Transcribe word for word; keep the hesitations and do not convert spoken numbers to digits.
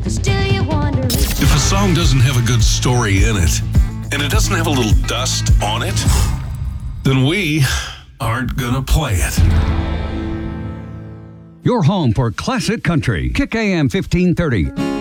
still you wonder. If a song doesn't have a good story in it, and it doesn't have a little dust on it, then we aren't gonna play it. Your home for classic country. Kick A M fifteen thirty.